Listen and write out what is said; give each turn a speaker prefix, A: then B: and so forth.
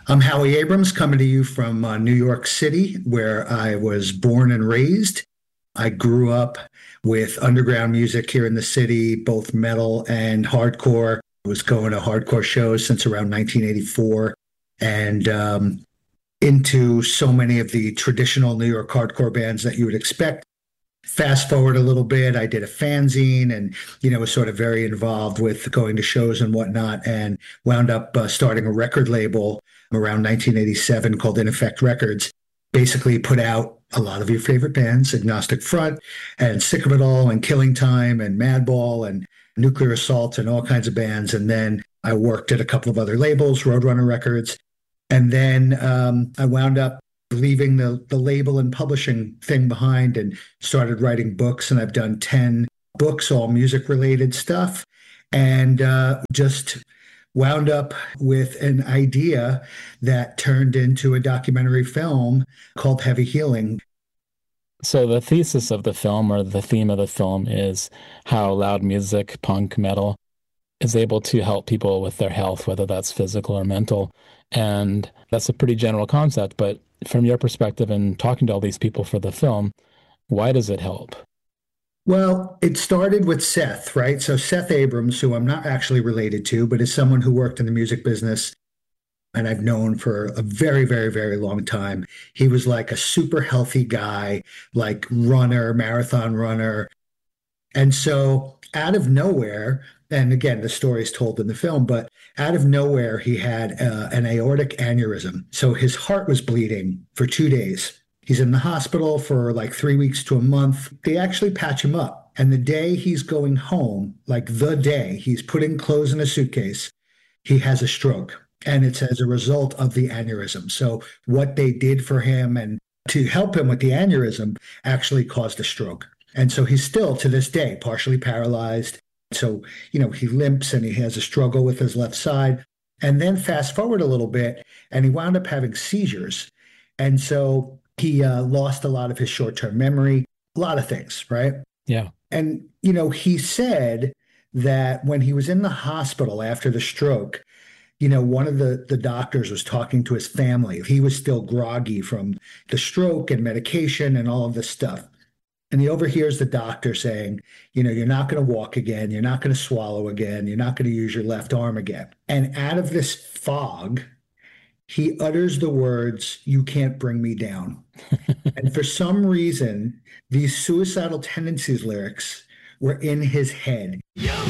A: I'm Howie Abrams coming to you from New York City, where I was born and raised. I grew up with underground music here in the city, both metal and hardcore. I was going to hardcore shows since around 1984 and into so many of the traditional New York hardcore bands that you would expect. Fast forward a little bit, I did a fanzine and, was sort of very involved with going to shows and whatnot, and wound up starting a record label around 1987 called In Effect Records. Basically put out a lot of your favorite bands, Agnostic Front and Sick of It All and Killing Time and Madball and Nuclear Assault and all kinds of bands. And then I worked at a couple of other labels, Roadrunner Records. And then I wound up leaving the label and publishing thing behind and started writing books. And I've done 10 books, all music related stuff, and just wound up with an idea that turned into a documentary film called Heavy Healing.
B: So the thesis of the film, or the theme of the film, is how loud music, punk, metal, is able to help people with their health, whether that's physical or mental. And that's a pretty general concept, but from your perspective and talking to all these people for the film, why does it help?
A: Well, it started with Seth, right? So Seth Abrams, who I'm not actually related to, but is someone who worked in the music business and I've known for a very, very, very long time. He was like a super healthy guy, like runner, marathon runner. And so out of nowhere, and again, the story is told in the film, but out of nowhere, he had an aortic aneurysm. So his heart was bleeding for 2 days. He's in the hospital for like 3 weeks to a month. They actually patch him up. And the day he's going home, like the day he's putting clothes in a suitcase, he has a stroke. And it's as a result of the aneurysm. So what they did for him and to help him with the aneurysm actually caused a stroke. And so he's still to this day partially paralyzed. So, he limps and he has a struggle with his left side. And then fast forward a little bit and he wound up having seizures. And so he lost a lot of his short-term memory, a lot of things, right?
B: Yeah.
A: And, he said that when he was in the hospital after the stroke, one of the doctors was talking to his family. He was still groggy from the stroke and medication and all of this stuff. And he overhears the doctor saying, you're not going to walk again. You're not going to swallow again. You're not going to use your left arm again. And out of this fog, he utters the words, "You can't bring me down." And for some reason, these suicidal tendencies lyrics were in his head. You